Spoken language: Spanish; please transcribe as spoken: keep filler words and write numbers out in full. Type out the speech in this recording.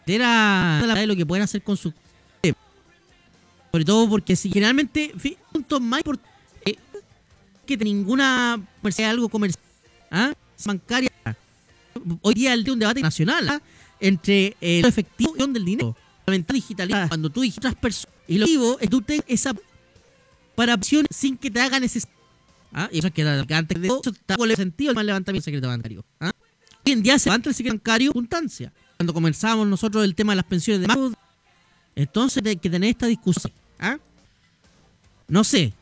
Era de lo que pueden hacer con sus... Sobre todo porque si generalmente... Puntos más importantes... Eh, que ninguna... sea algo comercial. ¿Ah? Bancaria. Hoy día el de un debate nacional, ¿ah? Entre el efectivo y del dinero. La ventana digital, cuando tú digitas otras personas, y lo digo es que tú tengas esa para opciones sin que te haga necesidad. ¿Ah? Y eso es que antes de todo, eso está con el sentido del mal levantamiento del secreto bancario. ¿Ah? Hoy en día se levanta el secreto bancario por circunstancia. Cuando comenzamos nosotros el tema de las pensiones de más, entonces hay que tener esta discusión. ¿Ah? No sé,